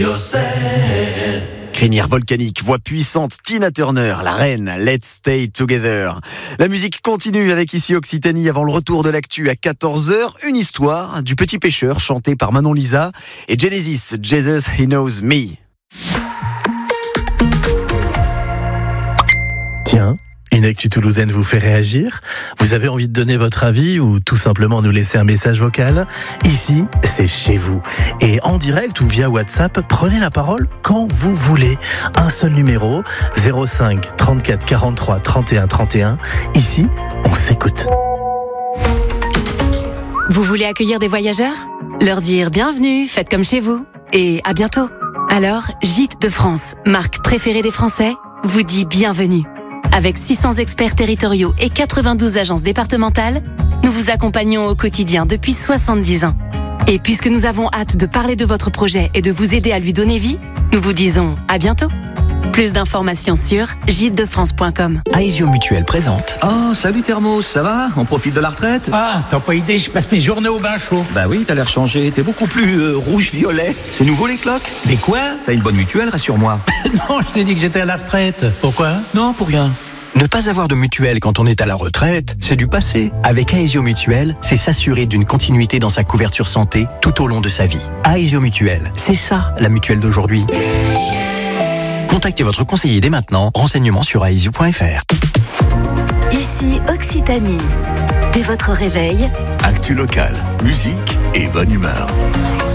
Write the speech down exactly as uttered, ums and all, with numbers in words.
Crinière volcanique, voix puissante, Tina Turner, la reine, Let's Stay Together. La musique continue avec ici Occitanie avant le retour de l'actu à quatorze heures. Une histoire du petit pêcheur chantée par Manon Lisa et Genesis, Jesus He Knows Me. Tiens, une actu toulousaine vous fait réagir? Vous avez envie de donner votre avis ou tout simplement nous laisser un message vocal? Ici, c'est chez vous. Et en direct ou via WhatsApp, prenez la parole quand vous voulez. Un seul numéro, zéro cinq trente-quatre quarante-trois trente et un trente et un. Ici, on s'écoute. Vous voulez accueillir des voyageurs? Leur dire bienvenue, faites comme chez vous. Et à bientôt. Alors, Gîtes de France, marque préférée des Français, vous dit bienvenue. Avec six cents experts territoriaux et quatre-vingt-douze agences départementales, nous vous accompagnons au quotidien depuis soixante-dix ans. Et puisque nous avons hâte de parler de votre projet et de vous aider à lui donner vie, nous vous disons à bientôt. Plus d'informations sur gîtes de france point com. Aesio Mutuelle présente. Oh, salut Thermos, ça va? On profite de la retraite? Ah, t'as pas idée, je passe mes journées au bain chaud. Bah oui, t'as l'air changé, t'es beaucoup plus euh, rouge-violet. C'est nouveau les cloques? Mais quoi? T'as une bonne mutuelle, rassure-moi. Non, je t'ai dit que j'étais à la retraite. Pourquoi? Non, pour rien. Ne pas avoir de mutuelle quand on est à la retraite, c'est du passé. Avec Aesio Mutuelle, c'est s'assurer d'une continuité dans sa couverture santé tout au long de sa vie. Aesio Mutuelle, c'est ça la mutuelle d'aujourd'hui. Contactez votre conseiller dès maintenant. Renseignements sur aesio point f r. Ici Occitanie. Dès votre réveil, actu locale, musique et bonne humeur.